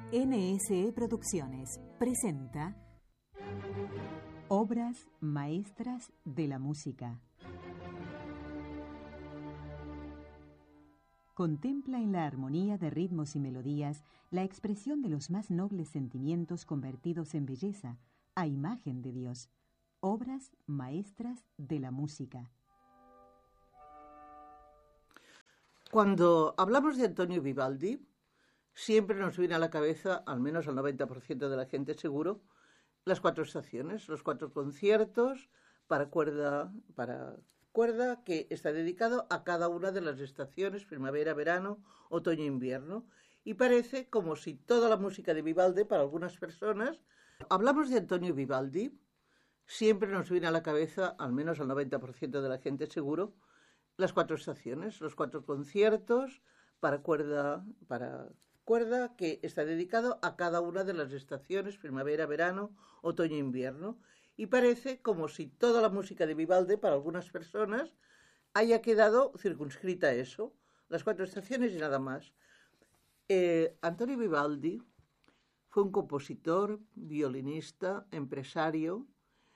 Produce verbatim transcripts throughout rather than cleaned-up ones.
N S E Producciones presenta Obras maestras de la música. Contempla en la armonía de ritmos y melodías la expresión de los más nobles sentimientos convertidos en belleza, a imagen de Dios. Obras maestras de la música. Cuando hablamos de Antonio Vivaldi, siempre nos viene a la cabeza, al menos al noventa por ciento de la gente seguro, las cuatro estaciones, los cuatro conciertos para cuerda, para cuerda que está dedicado a cada una de las estaciones, primavera, verano, otoño, invierno. Y parece como si toda la música de Vivaldi, para algunas personas, hablamos de Antonio Vivaldi, siempre nos viene a la cabeza, al menos al noventa por ciento de la gente seguro, las cuatro estaciones, los cuatro conciertos para cuerda, para cuerda que está dedicado a cada una de las estaciones, primavera, verano, otoño, invierno. Y parece como si toda la música de Vivaldi, para algunas personas, haya quedado circunscrita a eso, las cuatro estaciones y nada más. Eh, Antonio Vivaldi fue un compositor, violinista, empresario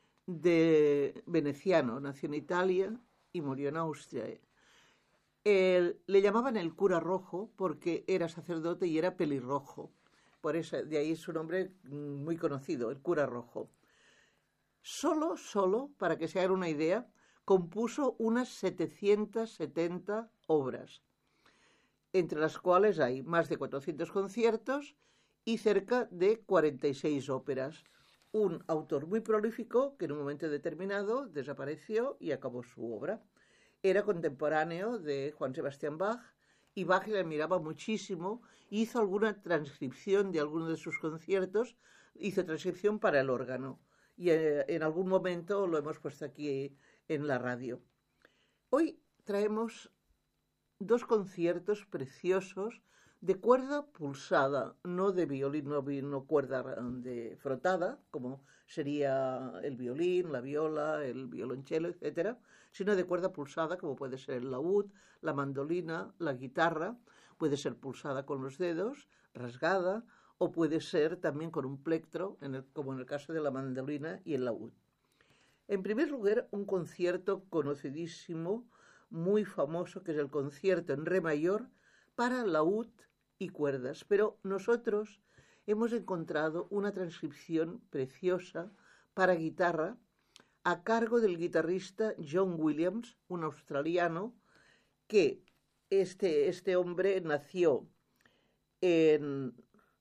de veneciano, nació en Italia y murió en Austria. Eh, le llamaban el cura rojo porque era sacerdote y era pelirrojo. Por eso, de ahí su nombre muy conocido, el cura rojo. Solo, solo, para que se hagan una idea, compuso unas setecientas setenta obras, entre las cuales hay más de cuatrocientos conciertos y cerca de cuarenta y seis óperas. Un autor muy prolífico que en un momento determinado desapareció y acabó su obra. Era contemporáneo de Juan Sebastián Bach y Bach le admiraba muchísimo. Hizo alguna transcripción de algunos de sus conciertos, hizo transcripción para el órgano y eh, en algún momento lo hemos puesto aquí en la radio. Hoy traemos dos conciertos preciosos de cuerda pulsada, no de violín, no, no cuerda de frotada, como sería el violín, la viola, el violonchelo, etcétera, sino de cuerda pulsada, como puede ser el laúd, la mandolina, la guitarra, puede ser pulsada con los dedos, rasgada, o puede ser también con un plectro, en el, como en el caso de la mandolina y el laúd. En primer lugar, un concierto conocidísimo, muy famoso, que es el concierto en re mayor para laúd y cuerdas, pero nosotros hemos encontrado una transcripción preciosa para guitarra a cargo del guitarrista John Williams, un australiano, que este, este hombre nació en...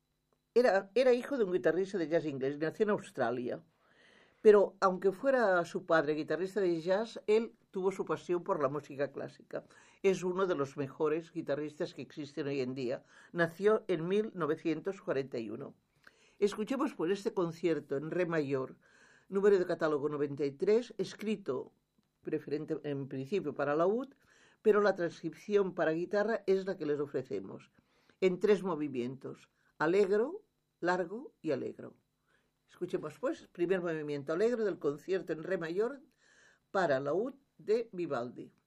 Era, era hijo de un guitarrista de jazz inglés, nació en Australia. Pero aunque fuera su padre guitarrista de jazz, él tuvo su pasión por la música clásica. Es uno de los mejores guitarristas que existen hoy en día. Nació en mil novecientos cuarenta y uno. Escuchemos pues este concierto en re mayor, número de catálogo noventa y tres, escrito preferente en principio para laúd, pero la transcripción para guitarra es la que les ofrecemos, en tres movimientos: allegro, largo y allegro. Escuchemos pues, primer movimiento allegro del concierto en re mayor para laúd de Vivaldi.